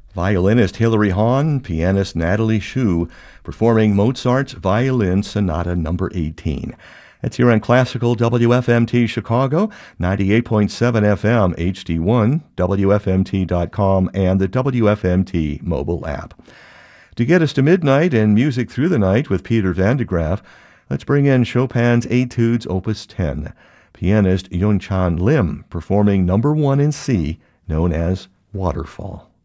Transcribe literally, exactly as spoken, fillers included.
Violinist Hilary Hahn, pianist Natalie Shu, performing Mozart's Violin Sonata number eighteen. That's here on Classical W F M T Chicago, ninety-eight point seven F M H D one, W F M T dot com, and the W F M T mobile app. To get us to midnight and music through the night with Peter Van de Graaff, let's bring in Chopin's Etudes Opus ten. Pianist Yun-Chan Lim performing number one in C, known as Waterfall.